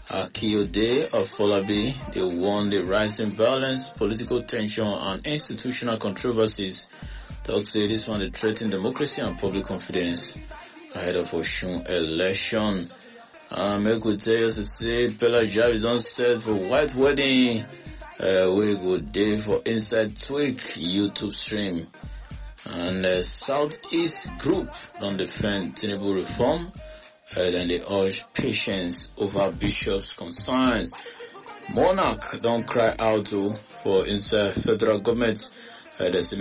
Akiyode of Folabi, they warn the rising violence, political tension, and institutional controversies. Talk say this one they threaten democracy and public confidence ahead of Oshun election. Make we tell you to say Pella Jav is on set for white wedding. We go day for Inside Tweak YouTube stream. And Southeast Group don't defend Tinubu reform. Then they urge patience over Bishop's concerns. Monarch don't cry out for inside federal government.